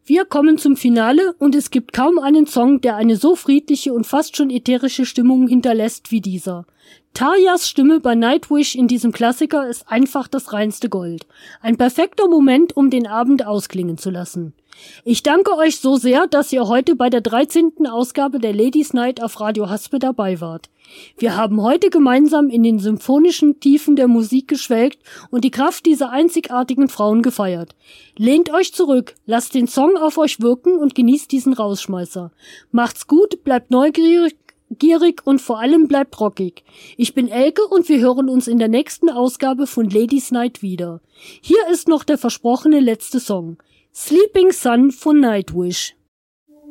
Wir kommen zum Finale und es gibt kaum einen Song, der eine so friedliche und fast schon ätherische Stimmung hinterlässt wie dieser. Tarjas Stimme bei Nightwish in diesem Klassiker ist einfach das reinste Gold. Ein perfekter Moment, um den Abend ausklingen zu lassen. Ich danke euch so sehr, dass ihr heute bei der 13. Ausgabe der Ladies Night auf Radio Haspe dabei wart. Wir haben heute gemeinsam in den symphonischen Tiefen der Musik geschwelgt und die Kraft dieser einzigartigen Frauen gefeiert. Lehnt euch zurück, lasst den Song auf euch wirken und genießt diesen Rausschmeißer. Macht's gut, bleibt neugierig und vor allem bleibt rockig. Ich bin Elke und wir hören uns in der nächsten Ausgabe von Ladies Night wieder. Hier ist noch der versprochene letzte Song. Sleeping Sun von Nightwish.